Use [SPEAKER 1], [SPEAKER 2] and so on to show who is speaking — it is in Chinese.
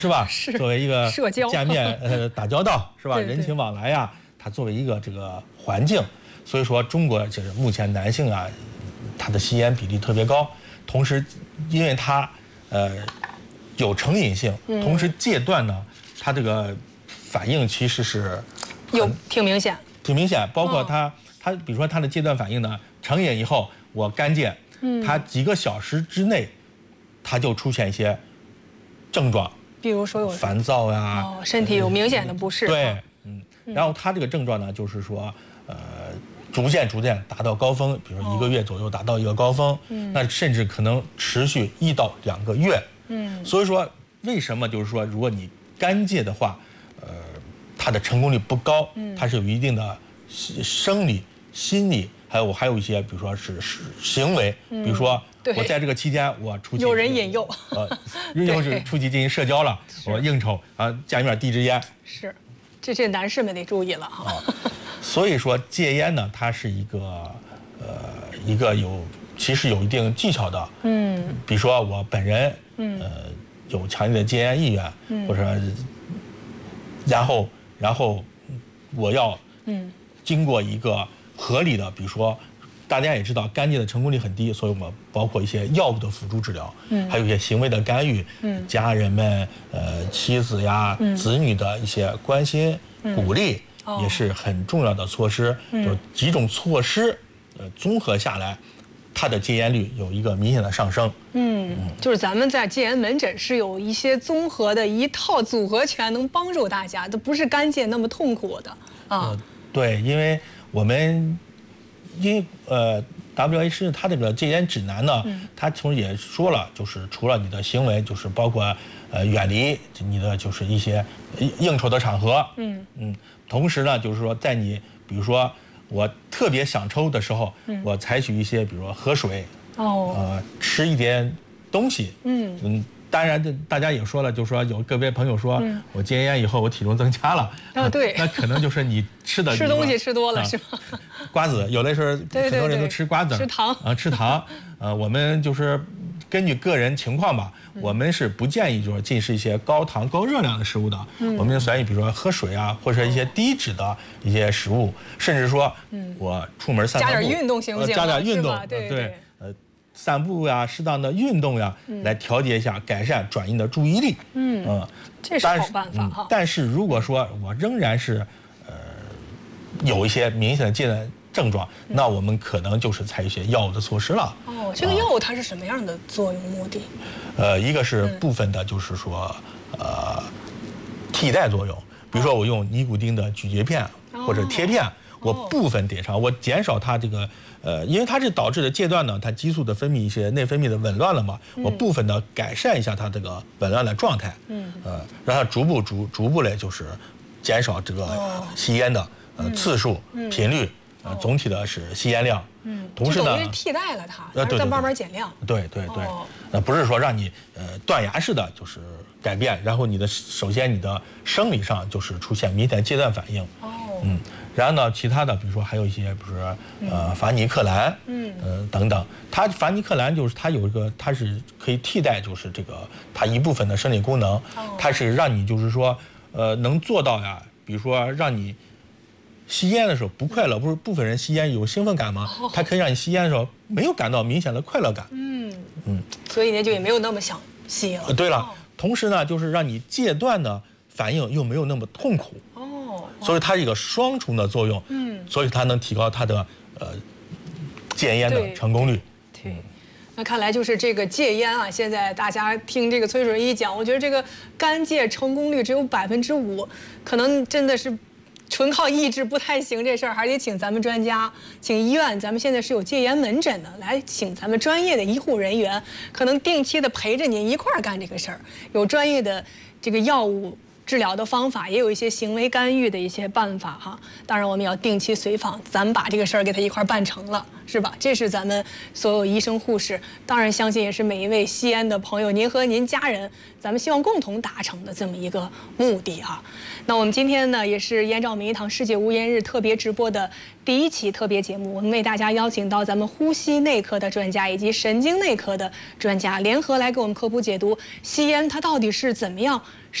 [SPEAKER 1] 是吧？
[SPEAKER 2] 是
[SPEAKER 1] 作为一个
[SPEAKER 2] 社交
[SPEAKER 1] 见面打交道是吧？
[SPEAKER 2] 对对
[SPEAKER 1] 人情往来呀，它作为一个这个环境，所以说中国就是目前男性啊，他的吸烟比例特别高，同时因为它有成瘾性，同时戒断呢，它这个反应其实是
[SPEAKER 2] 挺明显，
[SPEAKER 1] 挺明显，包括它比如说它的戒断反应呢，成瘾以后我干戒，它几个小时之内，它就出现一些症状。
[SPEAKER 2] 比如说有
[SPEAKER 1] 烦躁呀，
[SPEAKER 2] 身体有明显的不适。
[SPEAKER 1] 对，然后它这个症状呢，就是说，逐渐达到高峰，比如说1个月左右达到一个高峰，那甚至可能持续1到2个月。所以说为什么就是说，如果你干戒的话，它的成功率不高，它是有一定的生理、心理，还有一些，比如说是行为，比如说。我在这个期间，我出去
[SPEAKER 2] 有人引诱，
[SPEAKER 1] 又是出去进行社交了，我应酬啊，见面递支烟，
[SPEAKER 2] 是，这男士们得注意了哈。
[SPEAKER 1] 所以说戒烟呢，它是一个其实有一定技巧的，比如说我本人，有强烈的戒烟意愿，或者，然后我要，经过一个合理的，比如说。大家也知道，干戒的成功率很低，所以我们包括一些药物的辅助治疗，还有一些行为的干预，家人们、妻子呀、子女的一些关心、鼓励，也是很重要的措施。就几种措施，综合下来，它的戒烟率有一个明显的上升。
[SPEAKER 2] 就是咱们在戒烟门诊是有一些综合的一套组合拳，能帮助大家，都不是干戒那么痛苦的啊。
[SPEAKER 1] 对，因为我们。WHO 它这个戒烟指南呢，它从也说了，就是除了你的行为，就是包括远离你的就是一些应酬的场合，同时呢，就是说在你比如说我特别想抽的时候，我采取一些比如说喝水，吃一点东西，当然，大家也说了，就是说有个别朋友说，我戒烟以后我体重增加了，
[SPEAKER 2] 对，
[SPEAKER 1] 那可能就是你吃东
[SPEAKER 2] 西吃多了是吧？
[SPEAKER 1] 瓜子，有的时候很多人都吃瓜子，吃糖，我们就是根据个人情况吧，我们是不建议就是进食一些高糖高热量的食物的，我们建议比如说喝水啊，或者一些低脂的一些食物，甚至说我出门散步，
[SPEAKER 2] 加点运动行不行？
[SPEAKER 1] 加点运动，
[SPEAKER 2] 对。
[SPEAKER 1] 散步呀，适当的运动呀，来调节一下，改善转移的注意力。
[SPEAKER 2] 这是好办法哈。
[SPEAKER 1] 但是如果说我仍然是有一些明显的戒断症状，那我们可能就是采取一些药物的措施了。
[SPEAKER 2] 这个药物它是什么样的作用目的？
[SPEAKER 1] 一个是部分的，就是说替代作用，比如说我用尼古丁的咀嚼片或者贴片。我部分点上，我减少它这个因为它是导致的戒断呢，它激素的分泌一些内分泌的紊乱了嘛，我部分的改善一下它这个紊乱的状态，让它逐步来就是减少这个吸烟的次数、频率，总体的是吸烟量，同时呢，
[SPEAKER 2] 等于是替代了它，再慢慢减量。
[SPEAKER 1] 对，不是说让你断崖式的就是改变，然后首先你的生理上就是出现明显戒断反应，然后呢，其他的比如说还有一些，比如说伐尼克兰，等等。它伐尼克兰就是它有一个，它是可以替代，就是这个它一部分的生理功能，它是让你就是说能做到呀，比如说让你吸烟的时候不快乐，不是部分人吸烟有兴奋感吗？它可以让你吸烟的时候没有感到明显的快乐感。
[SPEAKER 2] 所以呢就也没有那么想吸了。
[SPEAKER 1] 对了，同时呢就是让你戒断的反应又没有那么痛苦。所以它一个双重的作用，所以它能提高它的戒烟的成功率。
[SPEAKER 2] 对，那看来就是这个戒烟啊，现在大家听这个崔主任一讲，我觉得这个干戒成功率只有5%，可能真的是纯靠意志不太行，这事儿还得请咱们专家，请医院，咱们现在是有戒烟门诊的，来请咱们专业的医护人员，可能定期的陪着您一块儿干这个事儿，有专业的这个药物治疗的方法，也有一些行为干预的一些办法哈。当然，我们要定期随访，咱们把这个事儿给他一块办成了，是吧？这是咱们所有医生护士，当然相信也是每一位西安的朋友，您和您家人，咱们希望共同达成的这么一个目的哈。那我们今天呢，也是燕赵明一堂世界无烟日特别直播的第1期特别节目，我们为大家邀请到咱们呼吸内科的专家以及神经内科的专家联合来给我们科普解读吸烟它到底是怎么样